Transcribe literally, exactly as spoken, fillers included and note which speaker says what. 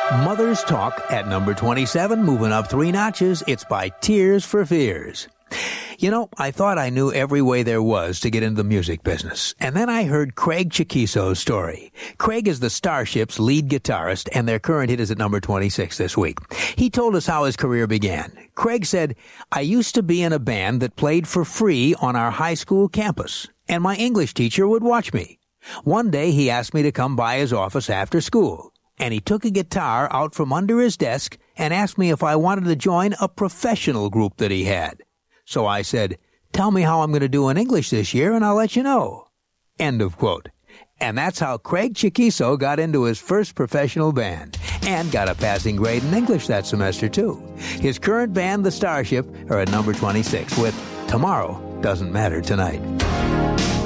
Speaker 1: Mother's Talk at number twenty-seven, moving up three notches. It's by Tears for Fears. You know, I thought I knew every way there was to get into the music business. And then I heard Craig Chiquiso's story. Craig is the Starship's lead guitarist, and their current hit is at number twenty-six this week. He told us how his career began. Craig said, I used to be in a band that played for free on our high school campus, and my English teacher would watch me. One day he asked me to come by his office after school, and he took a guitar out from under his desk and asked me if I wanted to join a professional group that he had. So I said, tell me how I'm going to do in English this year and I'll let you know. End of quote. And that's how Craig Chiquiso got into his first professional band and got a passing grade in English that semester too. His current band, the Starship, are at number twenty-six with Tomorrow Doesn't Matter Tonight.